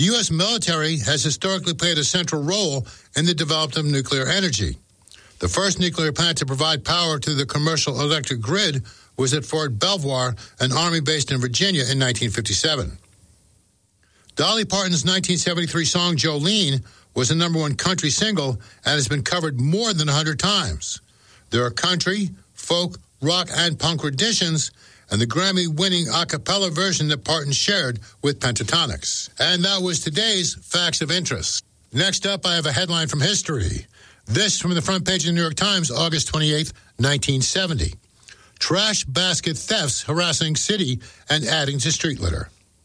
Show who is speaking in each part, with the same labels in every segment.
Speaker 1: The U.S. military has historically played a central role in the development of nuclear energy. The first nuclear plant to provide power to the commercial electric grid was at Fort Belvoir, an army based in Virginia, in 1957. Dolly Parton's 1973 song Jolene was a number one country single and has been covered more than 100 times. There are country, folk, rock, and punk renditions, and the Grammy-winning a cappella version that Parton shared with Pentatonix. And that was today's Facts of Interest. Next up, I have a headline from history. This from the front page of the New York Times, August 28, 1970. Trash basket thefts harassing city and adding to street litter.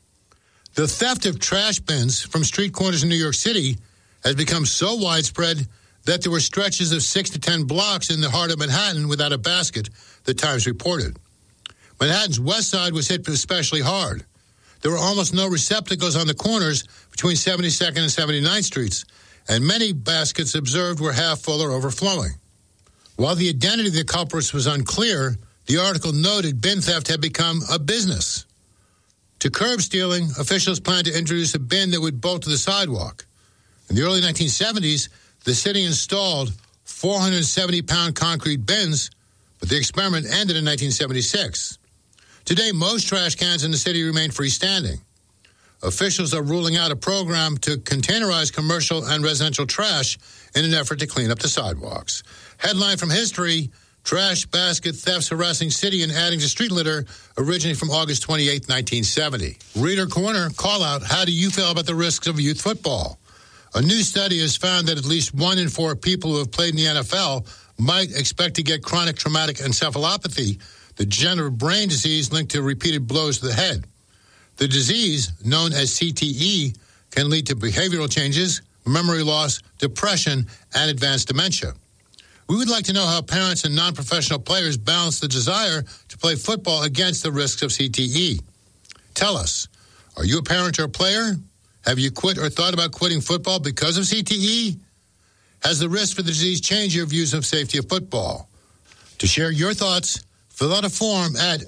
Speaker 1: The theft of trash bins from street corners in New York City has become so widespread that there were stretches of 6 to 10 blocks in the heart of Manhattan without a basket, the Times reported. Manhattan's west side was hit especially hard. There were almost no receptacles on the corners between 72nd and 79th Streets, and many baskets observed were half full or overflowing. While the identity of the culprits was unclear, the article noted bin theft had become a business. To curb stealing, officials planned to introduce a bin that would bolt to the sidewalk. In the early 1970s, the city installed 470-pound concrete bins, but the experiment ended in 1976. Today, most trash cans in the city remain freestanding. Officials are ruling out a program to containerize commercial and residential trash in an effort to clean up the sidewalks. Headline from history, trash basket thefts harassing city and adding to street litter, originating from August 28, 1970. Reader Corner, call out, how do you feel about the risks of youth football? A new study has found that at least 1 in 4 people who have played in the NFL might expect to get chronic traumatic encephalopathy, the degenerative brain disease linked to repeated blows to the head. The disease, known as CTE, can lead to behavioral changes, memory loss, depression, and advanced dementia. We would like to know how parents and non-professional players balance the desire to play football against the risks of CTE. Tell us, are you a parent or a player? Have you quit or thought about quitting football because of CTE? Has the risk for the disease changed your views of safety of football? To share your thoughts, fill out a form at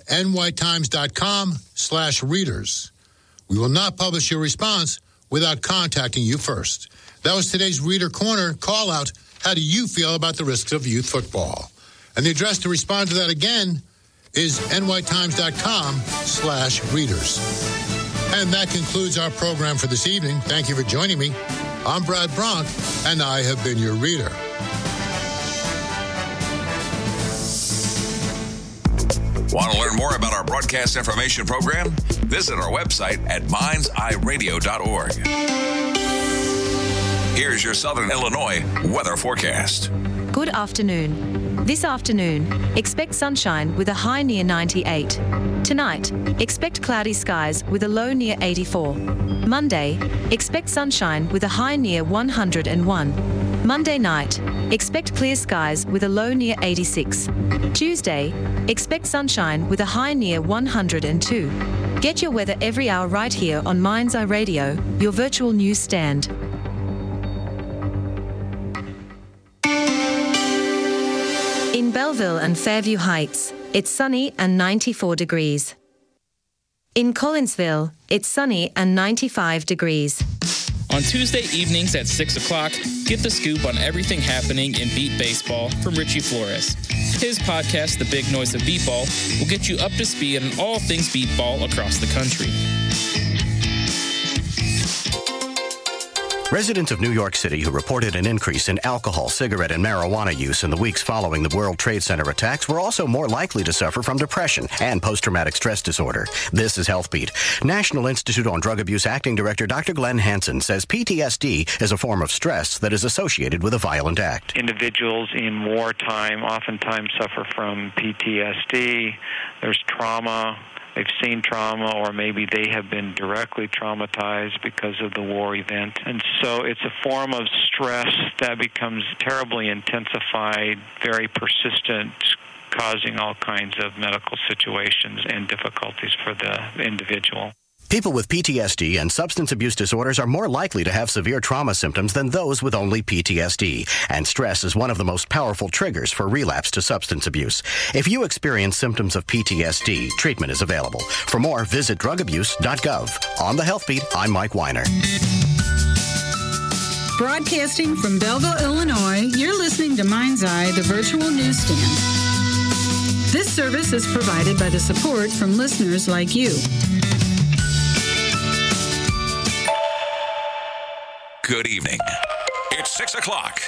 Speaker 1: nytimes.com/readers. We will not publish your response without contacting you first. That was today's Reader Corner call out. How do you feel about the risks of youth football? And the address to respond to that again is nytimes.com/readers. And that concludes our program for this evening. Thank you for joining me. I'm Brad Bronk, and I have been your reader.
Speaker 2: Want to learn more about our broadcast information program? Visit our website at mindseyeradio.org. Here's your Southern Illinois weather forecast.
Speaker 3: Good afternoon. This afternoon, expect sunshine with a high near 98. Tonight, expect cloudy skies with a low near 84. Monday, expect sunshine with a high near 101. Monday night, expect clear skies with a low near 86. Tuesday, expect sunshine with a high near 102. Get your weather every hour right here on Mind's Eye Radio, your virtual news stand. In Belleville and Fairview Heights, it's sunny and 94 degrees. In Collinsville, it's sunny and 95 degrees.
Speaker 4: On Tuesday evenings at 6 o'clock, get the scoop on everything happening in beat baseball from Richie Flores. His podcast, The Big Noise of Beatball, will get you up to speed on all things beatball across the country.
Speaker 5: Residents of New York City who reported an increase in alcohol, cigarette, and marijuana use in the weeks following the World Trade Center attacks were also more likely to suffer from depression and post-traumatic stress disorder. This is HealthBeat. National Institute on Drug Abuse Acting Director Dr. Glenn Hansen says PTSD is a form of stress that is associated with a violent act.
Speaker 6: Individuals in wartime oftentimes suffer from PTSD. There's trauma. They've seen trauma, or maybe they have been directly traumatized because of the war event. And so it's a form of stress that becomes terribly intensified, very persistent, causing all kinds of medical situations and difficulties for the individual.
Speaker 5: People with PTSD and substance abuse disorders are more likely to have severe trauma symptoms than those with only PTSD, and stress is one of the most powerful triggers for relapse to substance abuse. If you experience symptoms of PTSD, treatment is available. For more, visit drugabuse.gov. On the Health Beat, I'm Mike Weiner.
Speaker 7: Broadcasting from Belleville, Illinois, you're listening to Mind's Eye, the virtual newsstand. This service is provided by the support from listeners like you.
Speaker 2: Good evening. It's 6 o'clock.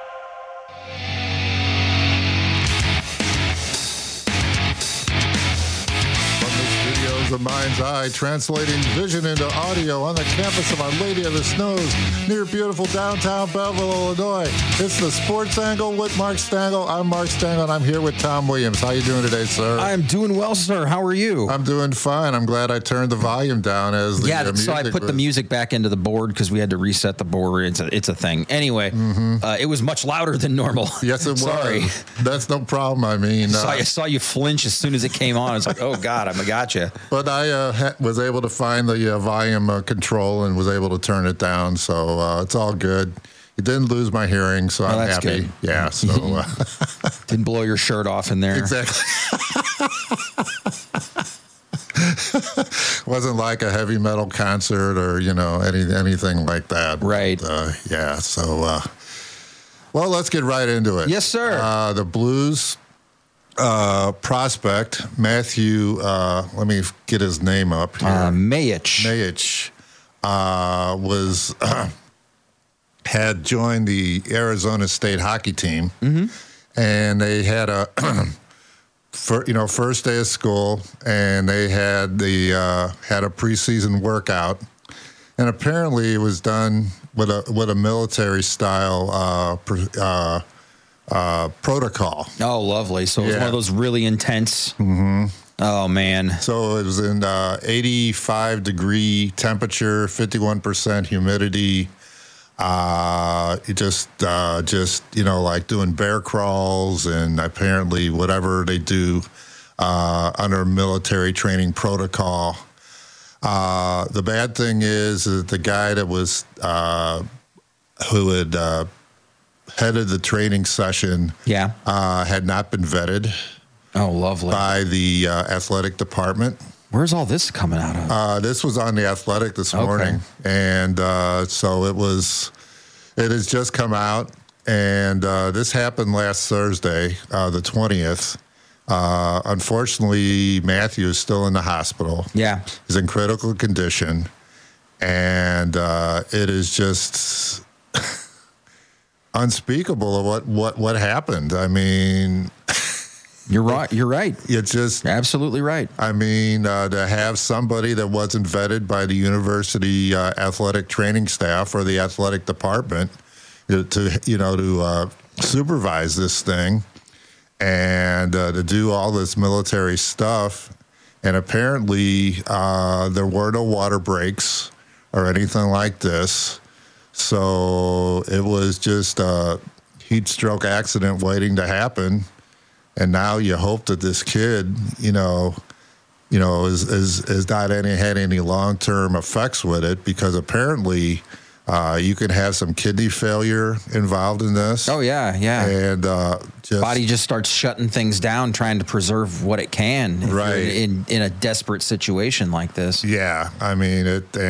Speaker 8: Of Mind's Eye, translating vision into audio on the campus of Our Lady of the Snows near beautiful downtown Belleville, Illinois. It's the Sports Angle with Mark Stangl. I'm Mark Stangl, and I'm here with Tom Williams. How you doing today, sir?
Speaker 9: I'm doing well, sir. How are you?
Speaker 8: I'm doing fine. I'm glad I turned the volume down as the music
Speaker 9: so I put the music back into the board because we had to reset the board. It's a thing. Anyway, it was much louder than normal.
Speaker 8: Yes, it was.
Speaker 9: Sorry.
Speaker 8: That's no problem. I mean,
Speaker 9: I saw you flinch as soon as it came on. I was like, oh, God, I got you.
Speaker 8: But I was able to find the volume control and was able to turn it down, so it's all good. It didn't lose my hearing, so I'm happy.
Speaker 9: Good.
Speaker 8: Yeah, so
Speaker 9: didn't blow your shirt off in there.
Speaker 8: Exactly. Wasn't like a heavy metal concert or anything like that.
Speaker 9: Right.
Speaker 8: But, yeah. So, well, let's get right into it.
Speaker 9: Yes, sir.
Speaker 8: The Blues. Prospect Matthew, let me get his name up here.
Speaker 9: Mayich
Speaker 8: was had joined the Arizona State hockey team, and they had a first day of school, and they had had a preseason workout, and apparently it was done with a military style protocol.
Speaker 9: Oh, lovely. So it was one of those really intense.
Speaker 8: Mm-hmm.
Speaker 9: Oh, man.
Speaker 8: So it was in 85-degree temperature, 51% humidity. Just like doing bear crawls and apparently whatever they do under military training protocol. The bad thing is that the guy that was who had headed the training session had not been vetted.
Speaker 9: Oh, lovely.
Speaker 8: By the athletic department.
Speaker 9: Where's all this coming out of?
Speaker 8: This was on The Athletic this morning. And so it has just come out. And this happened last Thursday, the 20th. Unfortunately, Matthew is still in the hospital.
Speaker 9: Yeah.
Speaker 8: He's in critical condition. And it is just unspeakable of what happened. I mean,
Speaker 9: you're right.
Speaker 8: It's just
Speaker 9: absolutely right.
Speaker 8: I mean, to have somebody that wasn't vetted by the university athletic training staff or the athletic department to supervise this thing and to do all this military stuff, and apparently there were no water breaks or anything like this. So it was just a heat stroke accident waiting to happen. And now you hope that this kid, is not had any long-term effects with it, because apparently you can have some kidney failure involved in this.
Speaker 9: Oh, yeah.
Speaker 8: And
Speaker 9: body just starts shutting things down, trying to preserve what it can.
Speaker 8: Right.
Speaker 9: In a desperate situation like this.
Speaker 8: Yeah. I mean,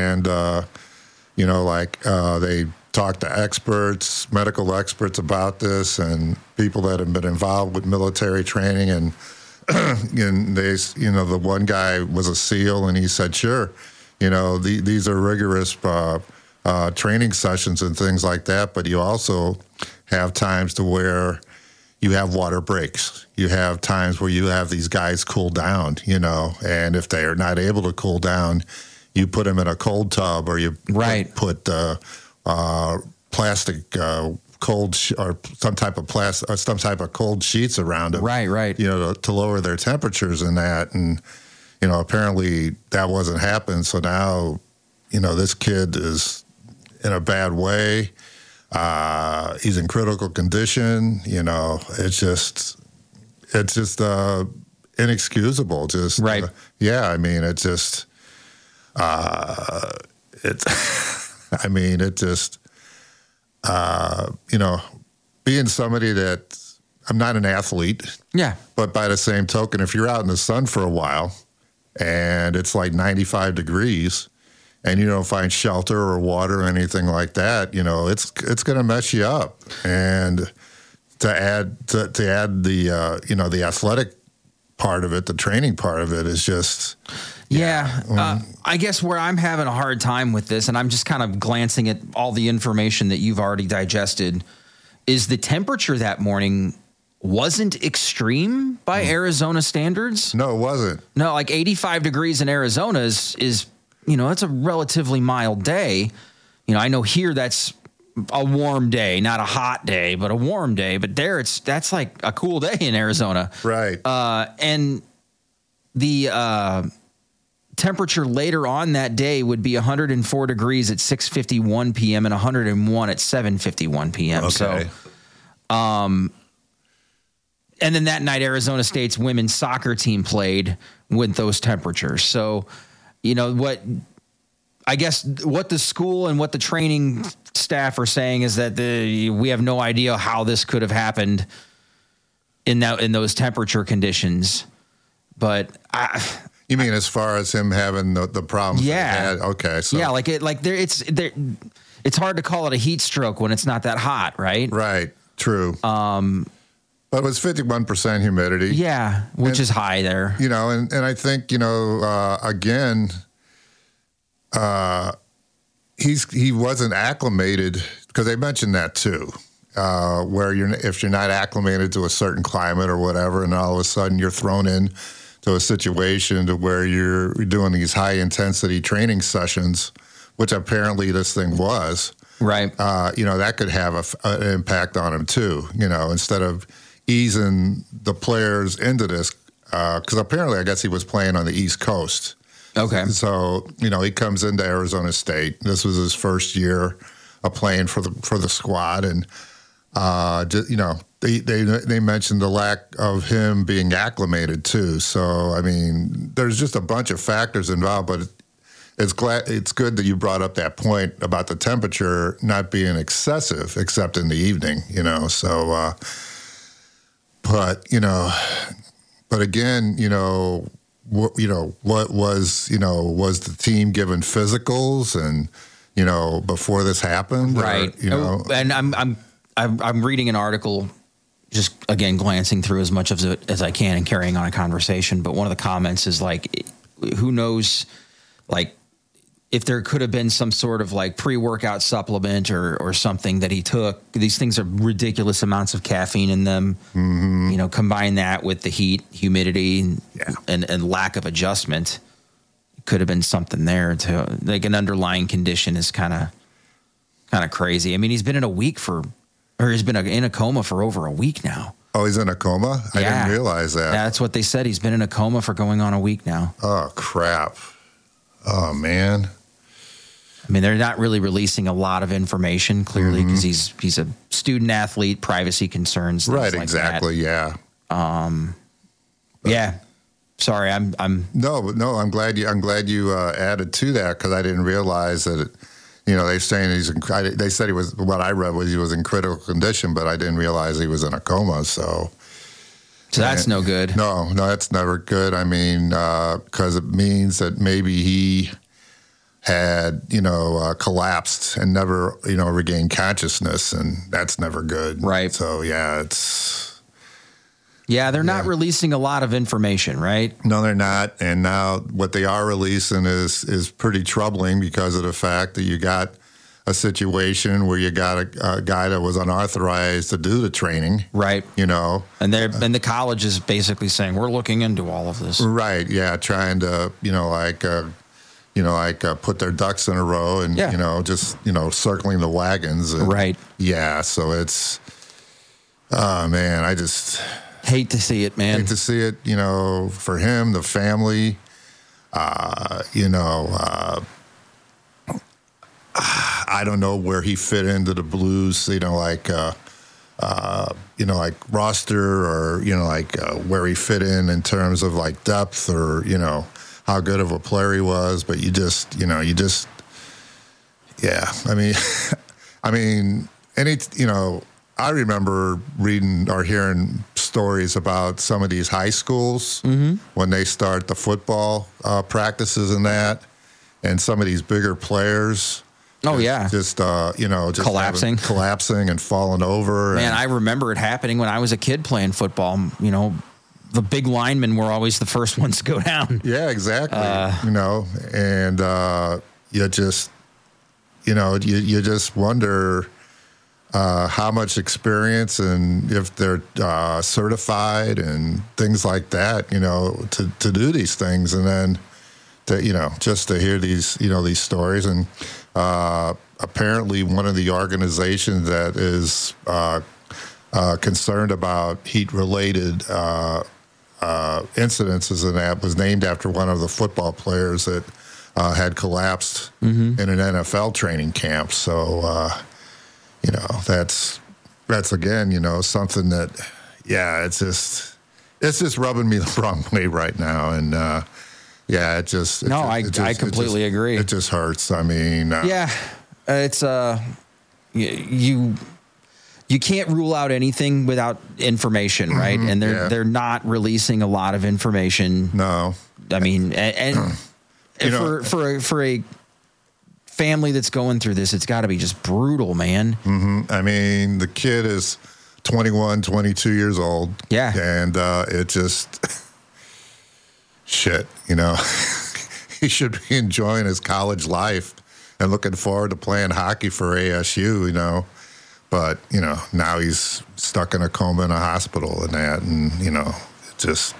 Speaker 8: they talk to experts, medical experts about this, and people that have been involved with military training, and they, the one guy was a SEAL, and he said, sure, these are rigorous training sessions and things like that, but you also have times to where you have water breaks. You have times where you have these guys cool down, and if they are not able to cool down, you put them in a cold tub, or you put plastic cold or some type of cold sheets around them.
Speaker 9: Right.
Speaker 8: To lower their temperatures and that. And, apparently that wasn't happening. So now, this kid is in a bad way. He's in critical condition. It's just inexcusable. Just,
Speaker 9: right.
Speaker 8: I mean, it's just, I mean, it just, being somebody that I'm not an athlete.
Speaker 9: Yeah.
Speaker 8: But by the same token, if you're out in the sun for a while and it's like 95 degrees and you don't find shelter or water or anything like that, it's going to mess you up. And to add the the athletic part of it, the training part of it is just.
Speaker 9: Yeah. I guess where I'm having a hard time with this, and I'm just kind of glancing at all the information that you've already digested, is the temperature that morning wasn't extreme by Arizona standards.
Speaker 8: No, it wasn't.
Speaker 9: No, like 85 degrees in Arizona is it's a relatively mild day. I know here that's a warm day, not a hot day, but a warm day. But there that's like a cool day in Arizona.
Speaker 8: Right.
Speaker 9: And the temperature later on that day would be 104 degrees at 6:51 p.m. and 101 at 7:51 p.m.
Speaker 8: Okay.
Speaker 9: So, and then that night, Arizona State's women's soccer team played with those temperatures. So, what the school and what the training staff are saying is that we have no idea how this could have happened in those temperature conditions. But
Speaker 8: you mean as far as him having the problems?
Speaker 9: Yeah.
Speaker 8: Okay. So.
Speaker 9: Yeah, it's hard to call it a heat stroke when it's not that hot, right?
Speaker 8: Right. True. But it was 51% humidity.
Speaker 9: Yeah, which is high there.
Speaker 8: And I think, again, he wasn't acclimated, because they mentioned that too, where if you're not acclimated to a certain climate or whatever, and all of a sudden you're thrown in to a situation to where you're doing these high intensity training sessions, which apparently this thing was.
Speaker 9: Right.
Speaker 8: That could have an impact on him too, instead of easing the players into this, because apparently I guess he was playing on the East Coast.
Speaker 9: Okay.
Speaker 8: So, he comes into Arizona State. This was his first year of playing for the squad. And, they mentioned the lack of him being acclimated too. So, I mean, there's just a bunch of factors involved, but it's good that you brought up that point about the temperature not being excessive, except in the evening, so, but again, what was the team given physicals and, before this happened?
Speaker 9: Right. And I'm reading an article, just again, glancing through as much of it as I can and carrying on a conversation. But one of the comments is like, who knows, like, if there could have been some sort of like pre-workout supplement or something that he took. These things are ridiculous amounts of caffeine in them. Mm-hmm. Combine that with the heat, humidity, and lack of adjustment. It could have been something there to like an underlying condition is kind of crazy. I mean, he's been in in a coma for over a week now.
Speaker 8: Oh, he's in a coma? I didn't realize that.
Speaker 9: That's what they said. He's been in a coma for going on a week now.
Speaker 8: Oh, crap. Oh, man.
Speaker 9: I mean, they're not really releasing a lot of information, clearly, because he's a student athlete, privacy concerns.
Speaker 8: Right,
Speaker 9: like
Speaker 8: exactly,
Speaker 9: that. Yeah. Sorry, I'm.
Speaker 8: No, I'm glad you added to that, because I didn't realize that. They're saying they said he was. What I read was he was in critical condition, but I didn't realize he was in a coma. So
Speaker 9: that's no good.
Speaker 8: No, that's never good. I mean, because it means that maybe he had, collapsed and never, regained consciousness, and that's never good.
Speaker 9: Right.
Speaker 8: So, they're
Speaker 9: not releasing a lot of information, right?
Speaker 8: No, they're not. And now what they are releasing is pretty troubling, because of the fact that you got a situation where you got a guy that was unauthorized to do the training.
Speaker 9: Right.
Speaker 8: And
Speaker 9: the college is basically saying, we're looking into all of this.
Speaker 8: Right. Yeah. Trying to, put their ducks in a row and, circling the wagons. And,
Speaker 9: right.
Speaker 8: Yeah. So it's, oh, man, I just
Speaker 9: hate to see it, man.
Speaker 8: Hate to see it, for him, the family, I don't know where he fit into the Blues, like roster or, where he fit in terms of like depth or, how good of a player he was, but yeah. I mean, I remember reading or hearing stories about some of these high schools when they start the football practices and that, and some of these bigger players.
Speaker 9: Oh, yeah.
Speaker 8: Just collapsing and falling over.
Speaker 9: Man, I remember it happening when I was a kid playing football. The big linemen were always the first ones to go down.
Speaker 8: Yeah, exactly. And you just wonder how much experience and if they're certified and things like that, to do these things. And then just to hear these stories. And apparently one of the organizations that is concerned about heat-related incidences and that was named after one of the football players that had collapsed in an NFL training camp. So, that's again, something that, it's just rubbing me the wrong way right now. And, I
Speaker 9: completely agree.
Speaker 8: It just hurts. I mean,
Speaker 9: it's you can't rule out anything without information, right? And they're not releasing a lot of information.
Speaker 8: No,
Speaker 9: I mean, and for a family that's going through this, it's got to be just brutal, man.
Speaker 8: I mean, the kid is 21, 22 years old.
Speaker 9: Yeah,
Speaker 8: and it just. Shit, he should be enjoying his college life and looking forward to playing hockey for ASU, but, now he's stuck in a coma in a hospital and that, and, it just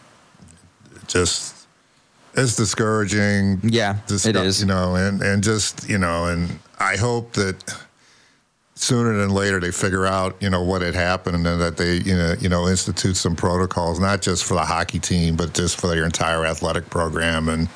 Speaker 8: it's discouraging.
Speaker 9: Yeah, it is.
Speaker 8: And just, and I hope that sooner than later they figure out, what had happened and that they, institute some protocols, not just for the hockey team, but just for their entire athletic program. And,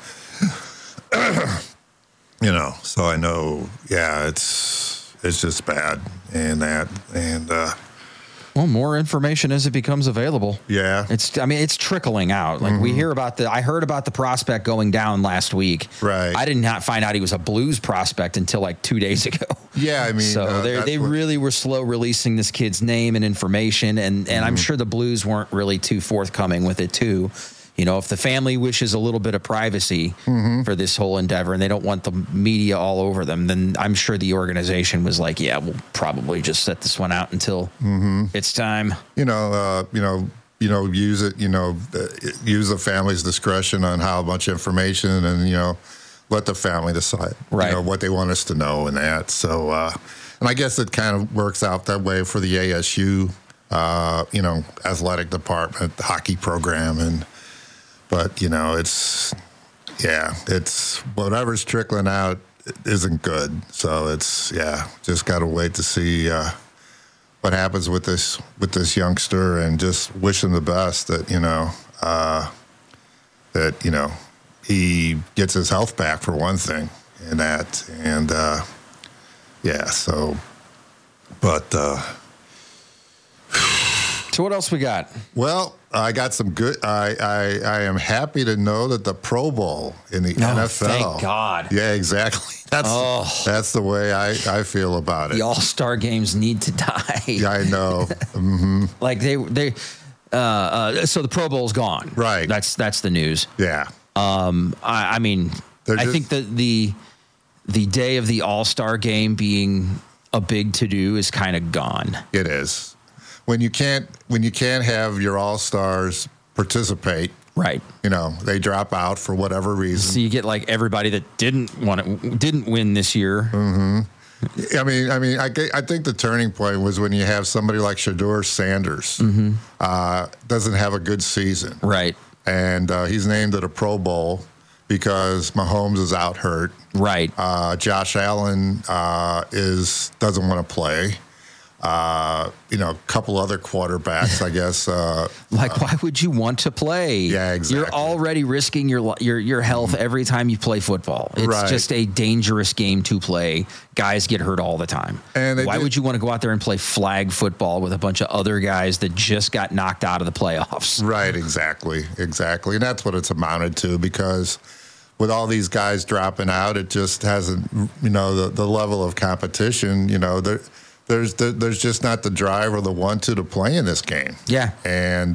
Speaker 8: so I know, it's just bad and that, and,
Speaker 9: well, more information as it becomes available.
Speaker 8: Yeah.
Speaker 9: It's trickling out. Like we hear about I heard about the prospect going down last week.
Speaker 8: Right.
Speaker 9: I did not find out he was a Blues prospect until like 2 days ago.
Speaker 8: Yeah, I mean.
Speaker 9: So they really were slow releasing this kid's name and information. And I'm sure the Blues weren't really too forthcoming with it too. If the family wishes a little bit of privacy for this whole endeavor and they don't want the media all over them, then I'm sure the organization was like, yeah, we'll probably just set this one out until it's time.
Speaker 8: Use it, use the family's discretion on how much information and, let the family decide, what they want us to know and that. So, and I guess it kind of works out that way for the ASU, athletic department, the hockey program. But, it's whatever's trickling out isn't good. So just got to wait to see what happens with this youngster and just wish him the best that, he gets his health back for one thing and that. And, so, but.
Speaker 9: So what else we got?
Speaker 8: Well, I got some good. I am happy to know that the Pro Bowl in the NFL.
Speaker 9: Thank God.
Speaker 8: Yeah, exactly. That's the way I feel about it.
Speaker 9: The All-Star games need to die.
Speaker 8: Yeah, I know.
Speaker 9: Like so the Pro Bowl's gone.
Speaker 8: Right.
Speaker 9: That's the news.
Speaker 8: Yeah.
Speaker 9: I think that the day of the All-Star game being a big to-do is kind of gone.
Speaker 8: It is. When you can't have your all-stars participate,
Speaker 9: right?
Speaker 8: They drop out for whatever reason.
Speaker 9: So you get like everybody that didn't win this year.
Speaker 8: I mean, I think the turning point was when you have somebody like Shedeur Sanders doesn't have a good season,
Speaker 9: right?
Speaker 8: And he's named at a Pro Bowl because Mahomes is out hurt,
Speaker 9: right?
Speaker 8: Josh Allen doesn't want to play. a couple other quarterbacks, I guess.
Speaker 9: Why would you want to play?
Speaker 8: Yeah, exactly.
Speaker 9: You're already risking your health every time you play football. It's just a dangerous game to play. Guys get hurt all the time. And why would you want to go out there and play flag football with a bunch of other guys that just got knocked out of the playoffs?
Speaker 8: Right, exactly. And that's what it's amounted to, because with all these guys dropping out, it just hasn't, the level of competition, there's just not the drive or the want to play in this game.
Speaker 9: Yeah.
Speaker 8: And,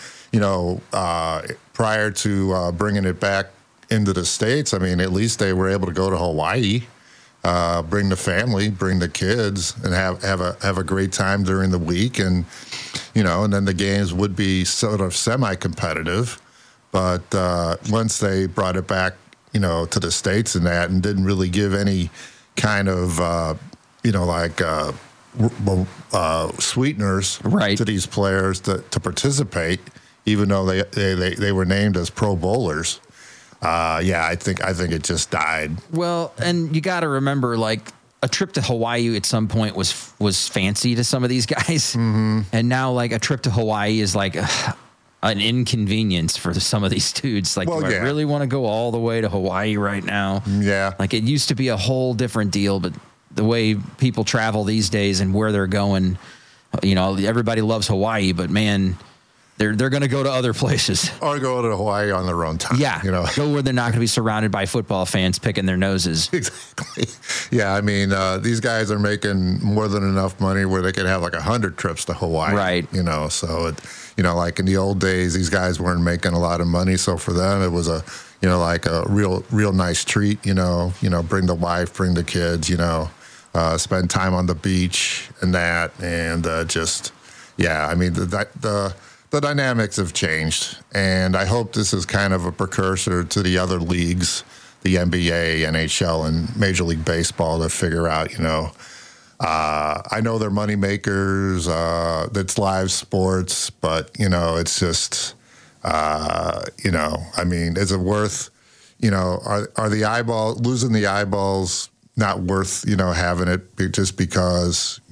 Speaker 8: prior to bringing it back into the States, I mean, at least they were able to go to Hawaii, bring the family, bring the kids, and have a great time during the week. And, and then the games would be sort of semi-competitive. But once they brought it back, to the States and didn't really give any kind of, sweeteners to these players to participate, even though they were named as Pro Bowlers. I think it just died.
Speaker 9: Well, and you got to remember, a trip to Hawaii at some point was fancy to some of these guys, and now a trip to Hawaii is an inconvenience for some of these dudes. Do I really want to go all the way to Hawaii right now?
Speaker 8: Yeah.
Speaker 9: It used to be a whole different deal, but the way people travel these days and where they're going, everybody loves Hawaii, but man, they're going to go to other places.
Speaker 8: Or go to Hawaii on their own time.
Speaker 9: Yeah. Go where they're not going to be surrounded by football fans picking their noses.
Speaker 8: Exactly. Yeah. I mean, these guys are making more than enough money where they could have 100 trips to Hawaii.
Speaker 9: Right.
Speaker 8: So it, in the old days, these guys weren't making a lot of money. So for them, it was a real nice treat, bring the wife, bring the kids, spend time on the beach and that. And the dynamics have changed, and I hope this is kind of a precursor to the other leagues, the NBA, NHL, and Major League Baseball, to figure out, I know they're money makers, it's live sports, but, it's just, I mean, is it worth, are the losing the eyeballs not worth, having it just because,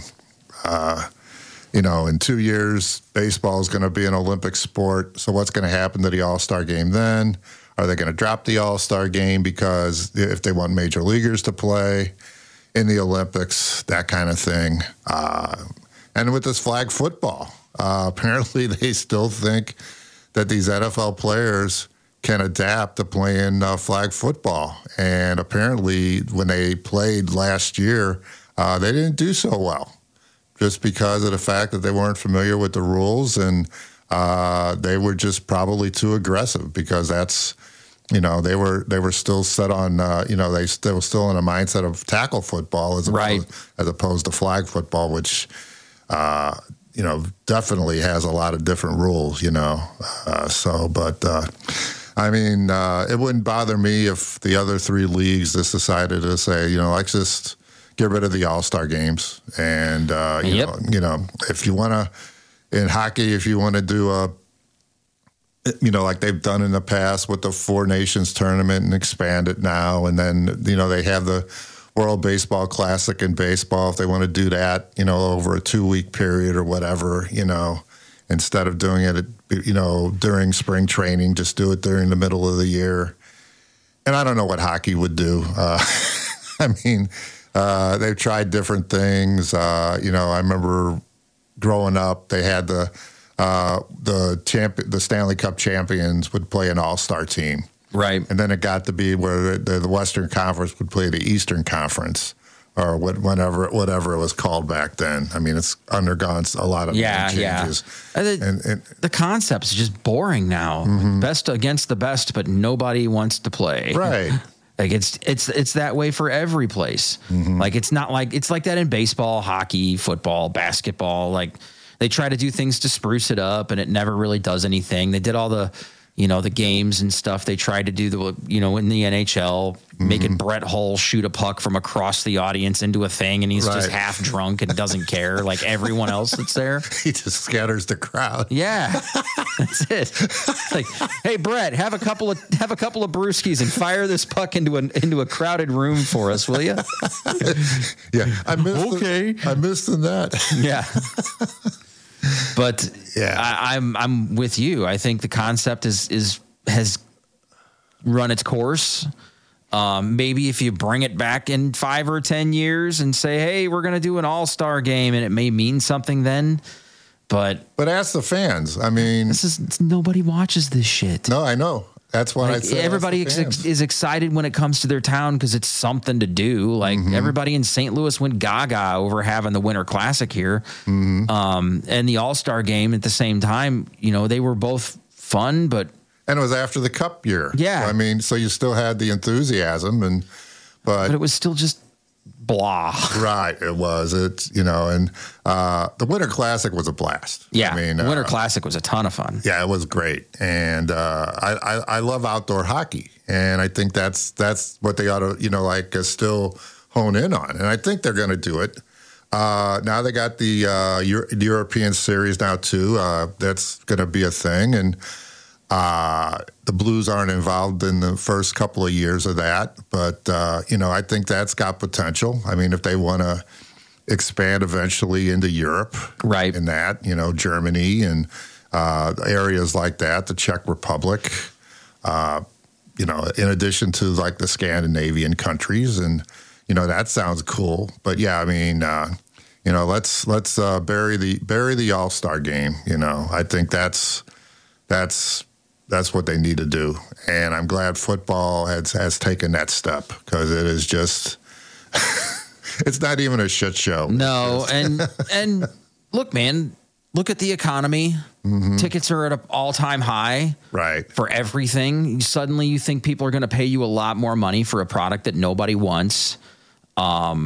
Speaker 8: in 2 years, baseball is going to be an Olympic sport. So what's going to happen to the All-Star game then? Are they going to drop the All-Star game because if they want major leaguers to play in the Olympics, that kind of thing? And with this flag football, apparently they still think that these NFL players can adapt to playing flag football. And apparently when they played last year, they didn't do so well, just because of the fact that they weren't familiar with the rules, and they were just probably too aggressive, because that's, they were still set on, they were still in a mindset of tackle football as opposed to flag football, which, definitely has a lot of different rules, I mean, it wouldn't bother me if the other three leagues just decided to say, let's just get rid of the All-Star games. And, if you want to, in hockey, if you want to do like they've done in the past with the Four Nations tournament and expand it now. And then, they have the World Baseball Classic in baseball. If they want to do that, over a 2-week period or whatever, instead of doing it, during spring training, just do it during the middle of the year. And I don't know what hockey would do. I mean, they've tried different things. I remember growing up, they had the Stanley Cup champions would play an all-star team.
Speaker 9: Right.
Speaker 8: And then it got to be where the Western Conference would play the Eastern Conference, or whatever it was called back then. I mean, it's undergone a lot of changes.
Speaker 9: And the concept's just boring now. Mm-hmm. Best against the best, but nobody wants to play.
Speaker 8: Right.
Speaker 9: It's that way for every place. Mm-hmm. It's not it's like that in baseball, hockey, football, basketball. They try to do things to spruce it up, and it never really does anything. They did all the the games and stuff. They tried to do in the NHL, making Brett Hull shoot a puck from across the audience into a thing, and he's just half drunk and doesn't care like everyone else that's there.
Speaker 8: He just scatters the crowd.
Speaker 9: Yeah, that's it. Like, hey Brett, have a couple of brewskis and fire this puck into a crowded room for us, will you?
Speaker 8: Yeah, I missed the net.
Speaker 9: Yeah. But
Speaker 8: yeah,
Speaker 9: I'm with you. I think the concept has run its course. Maybe if you bring it back in 5 or 10 years and say, hey, we're going to do an all-star game, and it may mean something then. But
Speaker 8: ask the fans. I mean,
Speaker 9: nobody watches this shit.
Speaker 8: No, I know. That's why I say
Speaker 9: everybody is excited when it comes to their town because it's something to do. Like everybody in St. Louis went gaga over having the Winter Classic here, and the All-Star Game at the same time. They were both fun, but
Speaker 8: it was after the Cup year.
Speaker 9: Yeah,
Speaker 8: I mean, so you still had the enthusiasm, but
Speaker 9: it was still just blah.
Speaker 8: Right, it was. It's and the Winter Classic was a blast.
Speaker 9: Yeah,
Speaker 8: I mean,
Speaker 9: the Winter Classic was a ton of fun.
Speaker 8: Yeah, it was great, and I love outdoor hockey, and I think that's what they ought to still hone in on, and I think they're going to do it. Now they got the European Series now too. That's going to be a thing, and the Blues aren't involved in the first couple of years of that, but I think that's got potential. I mean, if they want to expand eventually into Europe,
Speaker 9: right?
Speaker 8: In that, Germany and areas like that, the Czech Republic, in addition to like the Scandinavian countries, and that sounds cool. But yeah, I mean, let's bury the All-Star game. I think that's what they need to do, and I'm glad football has taken that step because it is just it's not even a shit show.
Speaker 9: No, and look, man, look at the economy. Tickets are at an all-time high,
Speaker 8: right,
Speaker 9: for everything. Suddenly, you think people are going to pay you a lot more money for a product that nobody wants. All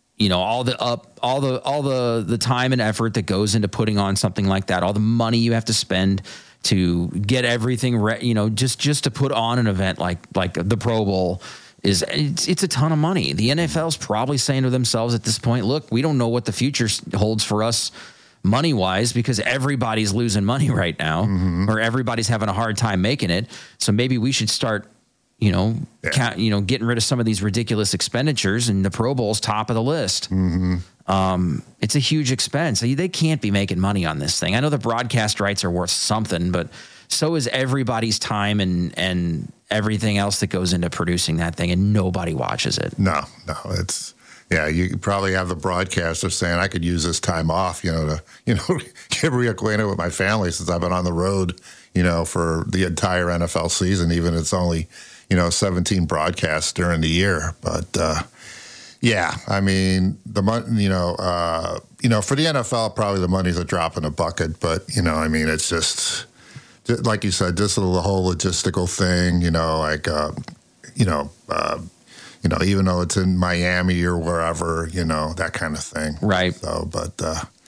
Speaker 9: the time and effort that goes into putting on something like that, all the money you have to spend to get everything just to put on an event like the Pro Bowl it's a ton of money. The NFL's probably saying to themselves at this point, look, we don't know what the future holds for us money wise because everybody's losing money right now, or everybody's having a hard time making it. So maybe we should start getting rid of some of these ridiculous expenditures, and the Pro Bowl's top of the list. It's a huge expense. They can't be making money on this thing. I know the broadcast rights are worth something, but so is everybody's time and everything else that goes into producing that thing, and nobody watches it.
Speaker 8: No, it's you probably have the broadcaster saying, I could use this time off, to get reacquainted with my family since I've been on the road, for the entire NFL season, even if it's only 17 broadcasts during the year. But I mean, the money, for the NFL, probably the money's a drop in the bucket. But I mean, it's just like you said, just the whole logistical thing. Even though it's in Miami or wherever, that kind of thing.
Speaker 9: Right.
Speaker 8: So, but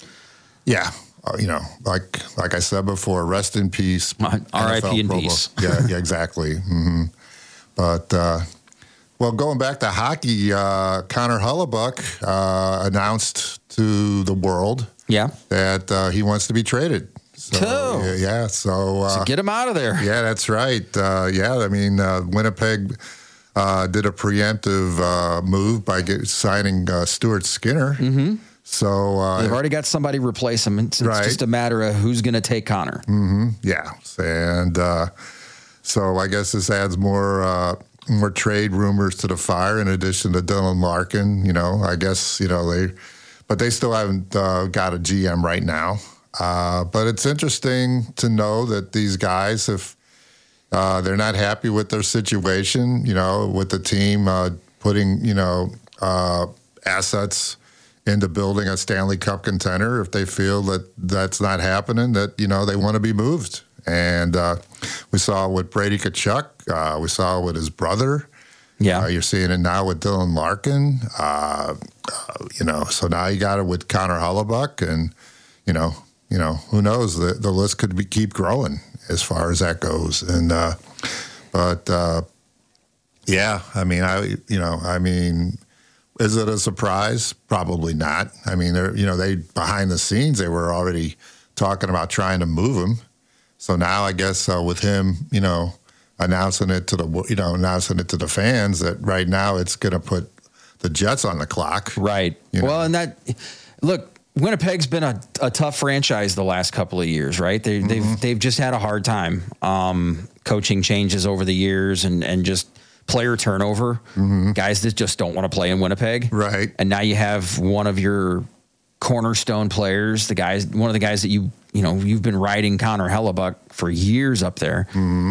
Speaker 8: like I said before, rest in peace.
Speaker 9: R.I.P. in peace.
Speaker 8: Yeah, exactly. But, going back to hockey, Connor Hellebuyck announced to the world that he wants to be traded. So,
Speaker 9: so get him out of there.
Speaker 8: Yeah, that's right. I mean, Winnipeg did a preemptive move by signing Stuart Skinner. So
Speaker 9: they've already got somebody replace him. It's just a matter of who's going to take Connor.
Speaker 8: Yeah, and so I guess this adds more trade rumors to the fire. In addition to Dylan Larkin, I guess they still haven't got a GM right now. But it's interesting to know that these guys, if they're not happy with their situation, with the team putting assets into building a Stanley Cup contender, if they feel that that's not happening, that, they want to be moved. And we saw it with Brady Tkachuk. We saw it with his brother.
Speaker 9: Yeah.
Speaker 8: You're seeing it now with Dylan Larkin. So now you got it with Connor Hellebuyck. And, who knows? The list could keep growing. as far as that goes. And yeah, I mean, is it a surprise? Probably not. I mean, they behind the scenes they were already talking about trying to move him. So now I guess with him, announcing it to the fans that right now it's going to put the Jets on the clock.
Speaker 9: Right. Well, and Winnipeg's been a tough franchise the last couple of years, right? They've just had a hard time. Coaching changes over the years and just player turnover. Mm-hmm. Guys that just don't want to play in Winnipeg.
Speaker 8: Right.
Speaker 9: And now you have one of your cornerstone players, one of the guys that you've been riding, Connor Hellebuck, for years up there.
Speaker 8: Mm-hmm.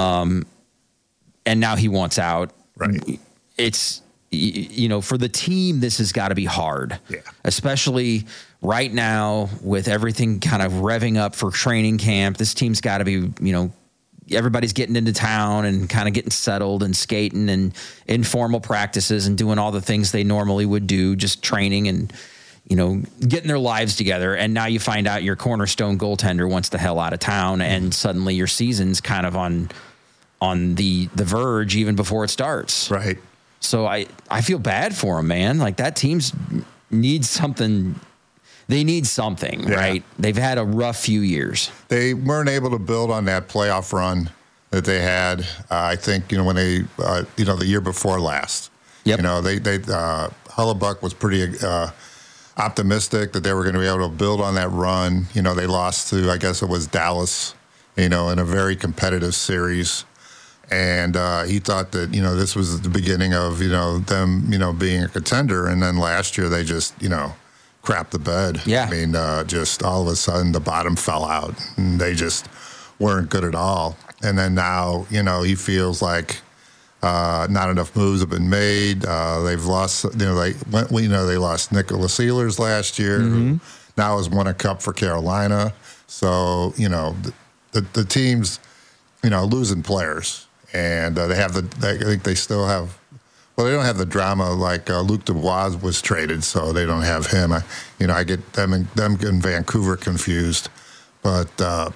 Speaker 9: And now he wants out.
Speaker 8: Right.
Speaker 9: It's, for the team, this has got to be hard.
Speaker 8: Yeah.
Speaker 9: Especially right now with everything kind of revving up for training camp. This team's got to be, everybody's getting into town and kind of getting settled and skating and informal practices and doing all the things they normally would do, just training and, getting their lives together. And now you find out your cornerstone goaltender wants the hell out of town, and suddenly your season's kind of on the verge even before it starts.
Speaker 8: Right.
Speaker 9: So I feel bad for them, man. Like, that team's needs something. They need something, right? They've had a rough few years.
Speaker 8: They weren't able to build on that playoff run that they had. I think when they, the year before last.
Speaker 9: Yep.
Speaker 8: They Hellebuck was pretty optimistic that they were going to be able to build on that run. They lost to, I guess it was Dallas, in a very competitive series. And he thought that, this was the beginning of, them, being a contender. And then last year they just, crapped the bed.
Speaker 9: Yeah.
Speaker 8: I mean, just all of a sudden the bottom fell out and they just weren't good at all. And then now, he feels like not enough moves have been made. They've lost, they lost Nicholas Ehlers last year, who now has won a cup for Carolina. So, the team's, losing players. And they have I think they still have, well, they don't have the drama like Luc Dubois was traded, so they don't have him. I get them in Vancouver confused. But,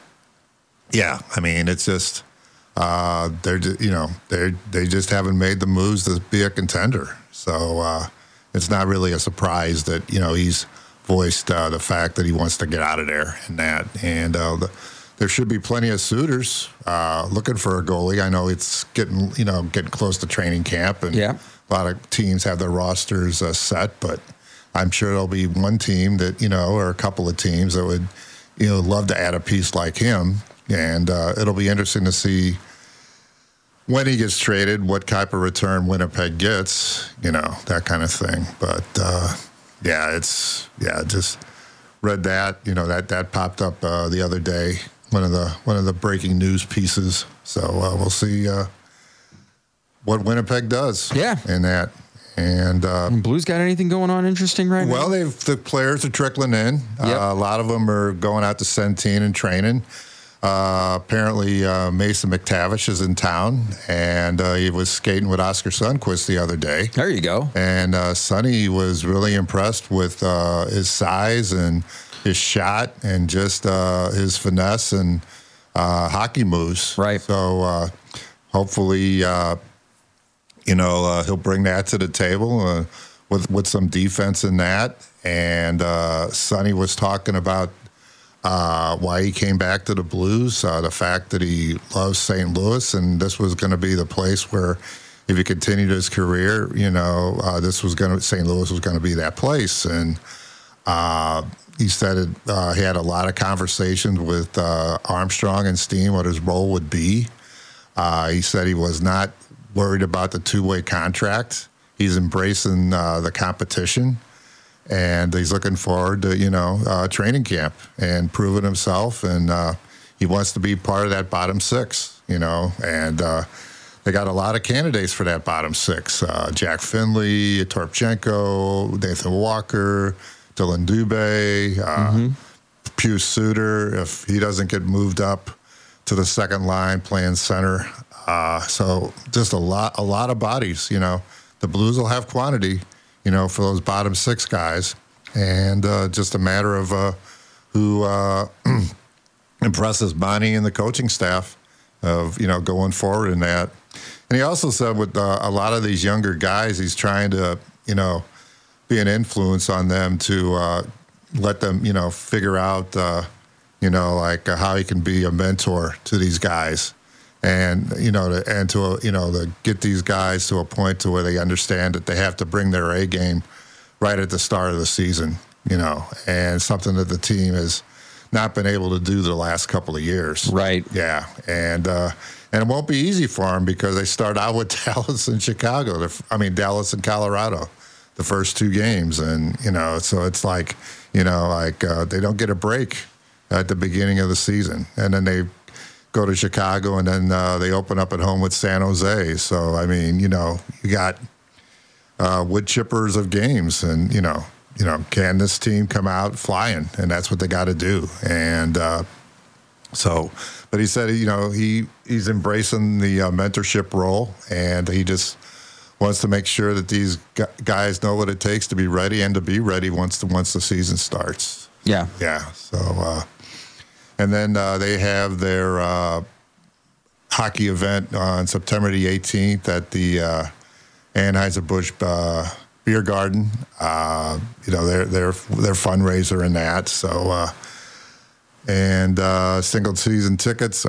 Speaker 8: yeah, I mean, it's just, they just haven't made the moves to be a contender. So it's not really a surprise that, he's voiced the fact that he wants to get out of there and that. And there should be plenty of suitors looking for a goalie. I know it's getting close to training camp, and a lot of teams have their rosters set. But I'm sure there'll be one team that or a couple of teams that would love to add a piece like him. And it'll be interesting to see when he gets traded, what type of return Winnipeg gets, that kind of thing. But just read that. That popped up the other day. One of the breaking news pieces. So we'll see what Winnipeg does.
Speaker 9: Yeah.
Speaker 8: In that. And
Speaker 9: Blues got anything going on interesting right now?
Speaker 8: Well, the players are trickling in.
Speaker 9: Yep.
Speaker 8: A lot of them are going out to Centene and training. Apparently, Mason McTavish is in town, and he was skating with Oscar Sundqvist the other day.
Speaker 9: There you go.
Speaker 8: And Sonny was really impressed with his size and his shot and just his finesse and hockey moves.
Speaker 9: Right.
Speaker 8: So hopefully, he'll bring that to the table with some defense in that. And Sonny was talking about why he came back to the Blues, the fact that he loves St. Louis, and this was going to be the place where, if he continued his career, St. Louis was going to be that place. And he said he had a lot of conversations with Armstrong and Steen what his role would be. He said he was not worried about the two-way contract. He's embracing the competition. And he's looking forward to, training camp and proving himself. And he wants to be part of that bottom six, And they got a lot of candidates for that bottom six. Jack Finley, Torpchenko, Nathan Walker, Dylan Dubé, Pius Suter, if he doesn't get moved up to the second line playing center. So just a lot of bodies, The Blues will have quantity, for those bottom six guys, and just a matter of who impresses Bonnie and the coaching staff of, going forward in that. And he also said with a lot of these younger guys, he's trying to, be an influence on them to let them, figure out, how he can be a mentor to these guys. And, to get these guys to a point to where they understand that they have to bring their A game right at the start of the season, and something that the team has not been able to do the last couple of years.
Speaker 9: Right.
Speaker 8: Yeah. And it won't be easy for them because they start out with Dallas and Chicago. Dallas and Colorado, the first 2 games. And, so it's like, they don't get a break at the beginning of the season. And then they go to Chicago, and then they open up at home with San Jose. So, you got wood chippers of games, and, can this team come out flying? And that's what they got to do. And but he said, he's embracing the mentorship role, and he just wants to make sure that these guys know what it takes to be ready and to be ready once the season starts.
Speaker 9: Yeah.
Speaker 8: Yeah. So, and then they have their hockey event on September the 18th at the Anheuser-Busch Beer Garden. Their fundraiser in that. So, single tickets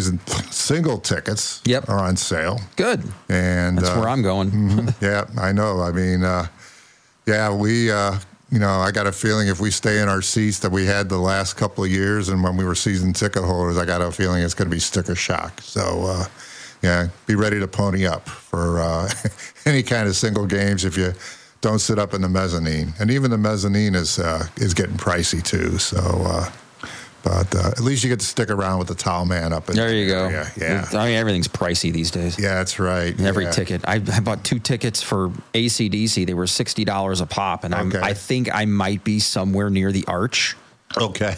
Speaker 8: are on sale.
Speaker 9: Good.
Speaker 8: And
Speaker 9: that's where I'm going.
Speaker 8: Yeah, I know. We. I got a feeling if we stay in our seats that we had the last couple of years, and when we were season ticket holders, I got a feeling it's going to be sticker shock. So, be ready to pony up for any kind of single games if you don't sit up in the mezzanine. And even the mezzanine is getting pricey too. So, but at least you get to stick around with the towel man up in
Speaker 9: there. You go.
Speaker 8: Yeah.
Speaker 9: Everything's pricey these days.
Speaker 8: Yeah, that's right.
Speaker 9: Every ticket. I bought 2 tickets for AC/DC. They were $60 a pop, and I think I might be somewhere near the Arch.
Speaker 8: Okay.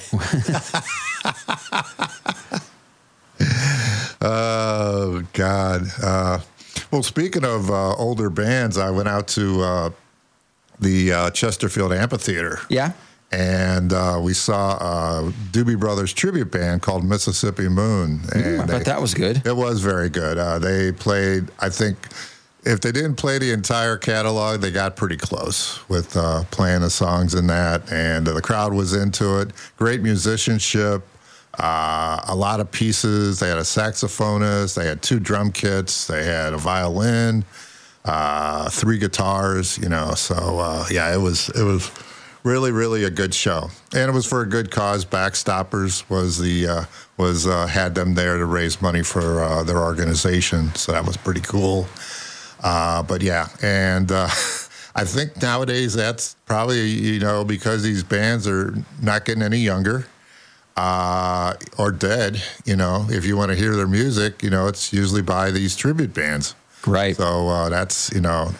Speaker 8: Oh, God. Well, speaking of older bands, I went out to the Chesterfield Amphitheater.
Speaker 9: Yeah.
Speaker 8: And we saw a Doobie Brothers tribute band called Mississippi Moon. And
Speaker 9: I thought that was good.
Speaker 8: It was very good. They played, I think, if they didn't play the entire catalog, they got pretty close with playing the songs in that. And the crowd was into it. Great musicianship. A lot of pieces. They had a saxophonist. They had 2 drum kits. They had a violin, 3 guitars. So it was really, really a good show, and it was for a good cause. Backstoppers had them there to raise money for their organization, so that was pretty cool. But yeah, and I think nowadays that's probably because these bands are not getting any younger. Or dead, if you want to hear their music, it's usually by these tribute bands.
Speaker 9: Right.
Speaker 8: So that's,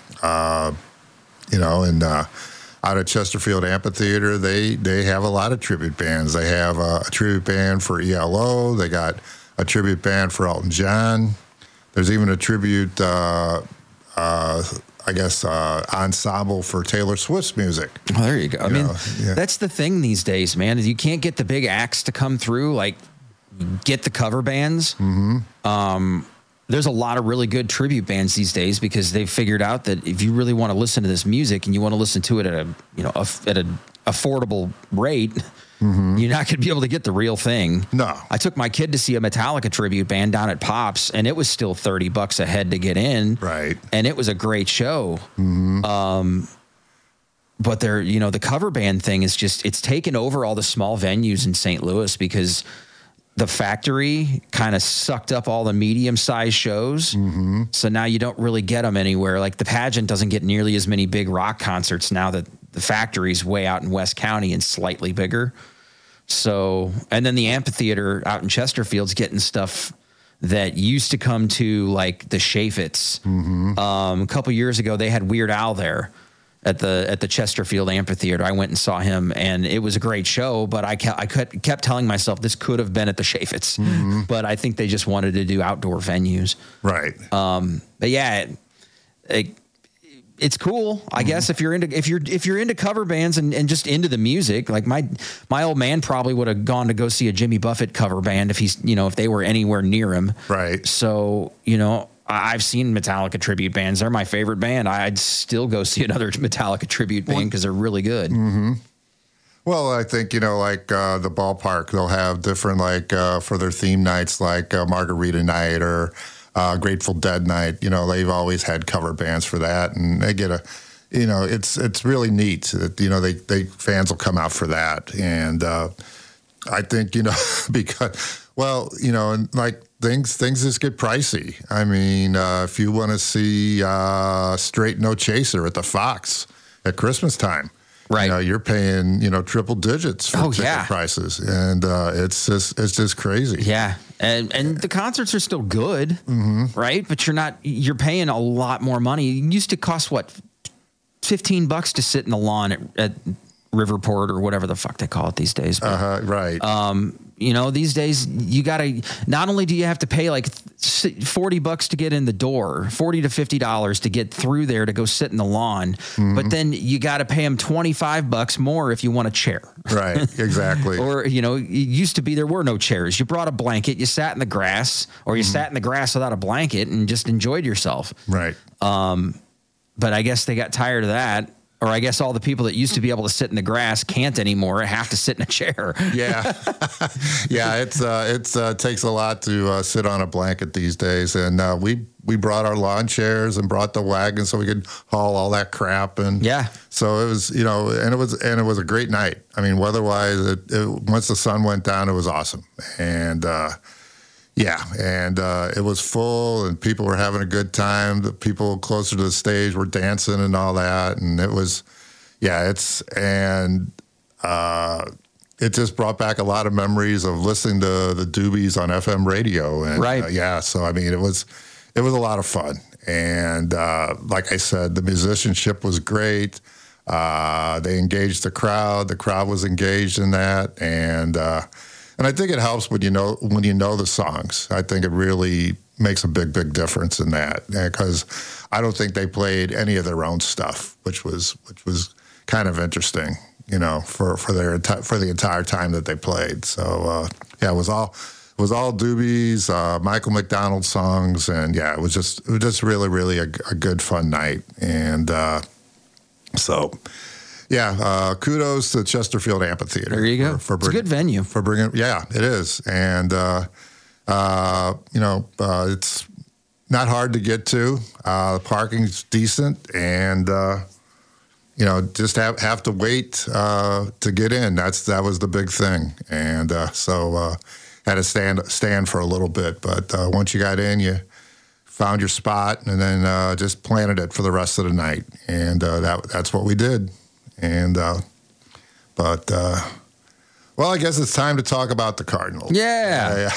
Speaker 8: out at Chesterfield Amphitheater, they have a lot of tribute bands. They have a tribute band for ELO. They got a tribute band for Elton John. There's even a tribute, ensemble for Taylor Swift's music.
Speaker 9: Oh, there you go. That's the thing these days, man, is you can't get the big acts to come through, like get the cover bands. Mm-hmm. There's a lot of really good tribute bands these days because they've figured out that if you really want to listen to this music and you want to listen to it at an affordable rate, mm-hmm. you're not going to be able to get the real thing.
Speaker 8: No.
Speaker 9: I took my kid to see a Metallica tribute band down at Pops, and it was still $30 a head to get in.
Speaker 8: Right.
Speaker 9: And it was a great show. Mm-hmm. But the cover band thing is it's taken over all the small venues in St. Louis because the Factory kind of sucked up all the medium-sized shows. Mm-hmm. So now you don't really get them anywhere. Like the Pageant doesn't get nearly as many big rock concerts now that the Factory's way out in West County and slightly bigger. So, and then the Amphitheater out in Chesterfield's getting stuff that used to come to like the Chaffetz. Mm-hmm. A couple years ago, they had Weird Al there at the Chesterfield Amphitheater. I went and saw him, and it was a great show, but I kept telling myself this could have been at the Chaffetz, mm-hmm. but I think they just wanted to do outdoor venues.
Speaker 8: Right.
Speaker 9: But yeah, it's cool, I guess, if you're into cover bands and just into the music. Like my old man probably would have gone to go see a Jimmy Buffett cover band if they were anywhere near him.
Speaker 8: Right.
Speaker 9: So, I've seen Metallica tribute bands. They're my favorite band. I'd still go see another Metallica tribute band because they're really good.
Speaker 8: Mm-hmm. Well, I think, the ballpark, they'll have different, for their theme nights, like Margarita Night or Grateful Dead Night. They've always had cover bands for that. And they get it's really neat that, they fans will come out for that. And I think, because, things just get pricey. I mean, if you want to see Straight No Chaser at the Fox at Christmas time,
Speaker 9: right?
Speaker 8: You're paying triple digits for ticket prices, and it's just crazy.
Speaker 9: Yeah, and the concerts are still good, right? But you're paying a lot more money. It used to cost what, $15 to sit in the lawn at Riverport or whatever the fuck they call it these days. But,
Speaker 8: right.
Speaker 9: These days you gotta, not only do you have to pay like $40 to get in the door, $40 to $50 to get through there to go sit in the lawn, but then you got to pay them $25 more if you want a chair.
Speaker 8: Right. Exactly.
Speaker 9: Or, it used to be there were no chairs. You brought a blanket, you sat in the grass, or you sat in the grass without a blanket and just enjoyed yourself.
Speaker 8: Right.
Speaker 9: But I guess they got tired of that. Or I guess all the people that used to be able to sit in the grass can't anymore. Have to sit in a chair.
Speaker 8: Yeah, yeah. It takes a lot to sit on a blanket these days. And we brought our lawn chairs and brought the wagon so we could haul all that crap. And so it was and it was a great night. I mean, weather-wise, once the sun went down, it was awesome. And it was full, and people were having a good time. The people closer to the stage were dancing and all that, and it was, it just brought back a lot of memories of listening to the Doobies on FM radio, and
Speaker 9: right,
Speaker 8: so I mean, it was a lot of fun, and like I said, the musicianship was great. They engaged the crowd was engaged in that, and I think it helps when you know the songs. I think it really makes a big difference in that, because I don't think they played any of their own stuff, which was kind of interesting, for the entire time that they played. So it was all Doobies, Michael McDonald songs, and it was just really a good fun night, and kudos to Chesterfield Amphitheater.
Speaker 9: There you go. It's a good venue.
Speaker 8: For bringing, it is. And, it's not hard to get to. The parking's decent, and, just have to wait to get in. That was the big thing. And had to stand for a little bit. But once you got in, you found your spot, and then just planted it for the rest of the night. And that's what we did. And, I guess it's time to talk about the Cardinals.
Speaker 9: Yeah.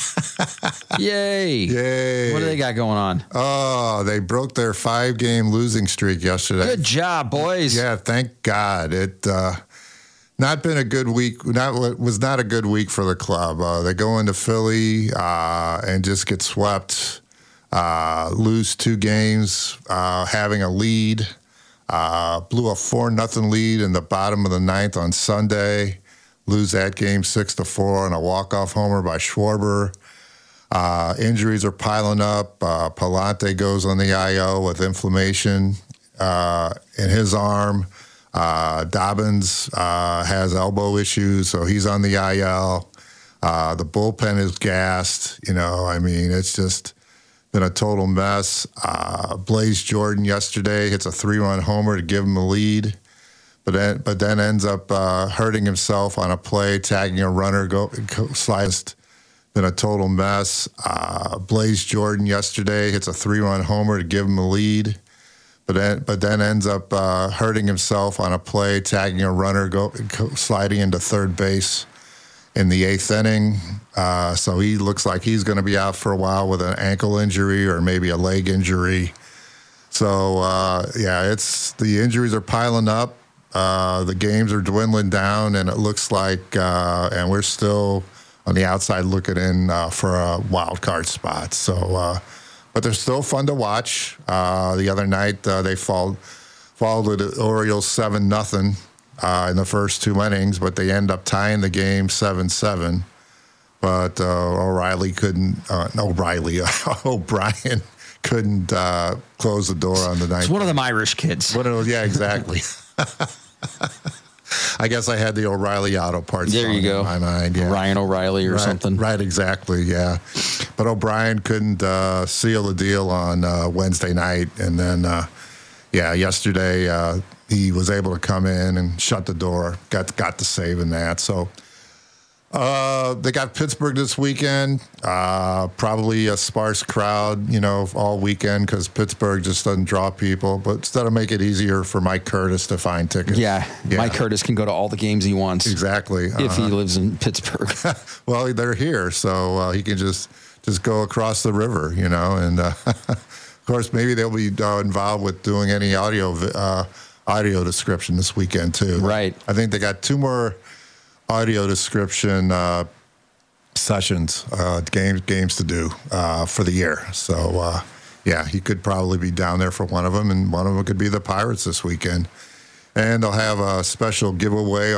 Speaker 9: Yay. What do they got going on?
Speaker 8: Oh, they broke their 5-game losing streak yesterday.
Speaker 9: Good job, boys.
Speaker 8: Yeah, thank God. It not been a good week. Was not a good week for the club. They go into Philly and just get swept, lose 2 games, having a lead. Blew a 4-0 lead in the bottom of the 9th on Sunday. Lose that game 6-4 on a walk-off homer by Schwarber. Injuries are piling up. Palante goes on the IL with inflammation in his arm. Dobbins has elbow issues, so he's on the IL. The bullpen is gassed. It's just been a total mess. Blaze Jordan yesterday hits a 3-run homer to give him the lead, but then ends up hurting himself on a play, tagging a runner, sliced. Been a total mess. Blaze Jordan yesterday hits a 3-run homer to give him the lead, but then ends up hurting himself on a play, tagging a runner, sliding into third base in the 8th inning. So he looks like he's going to be out for a while with an ankle injury or maybe a leg injury. So, the injuries are piling up. The games are dwindling down, and it looks like, and we're still on the outside looking in for a wild card spot. So but they're still fun to watch. The other night they followed the Orioles 7-0 in the first 2 innings, but they end up tying the game 7-7. But O'Brien couldn't close the door on the night.
Speaker 9: It's one of them Irish kids.
Speaker 8: Yeah, exactly. I guess I had the O'Reilly Auto Parts
Speaker 9: there you go.
Speaker 8: in my mind. Yeah.
Speaker 9: Ryan O'Reilly or something.
Speaker 8: Right, exactly, yeah. But O'Brien couldn't seal the deal on Wednesday night. And then, yesterday he was able to come in and shut the door, got the save in that. So they got Pittsburgh this weekend. Probably a sparse crowd, all weekend because Pittsburgh just doesn't draw people. But instead of make it easier for Mike Curtis to find tickets.
Speaker 9: Yeah, Mike Curtis can go to all the games he wants.
Speaker 8: Exactly.
Speaker 9: If he lives in Pittsburgh.
Speaker 8: Well, they're here, so he can just go across the river, And of course, maybe they'll be involved with doing any audio description this weekend too.
Speaker 9: Right.
Speaker 8: I think they got 2 more audio description sessions, games to do for the year. So, he could probably be down there for one of them, and one of them could be the Pirates this weekend. And they'll have a special giveaway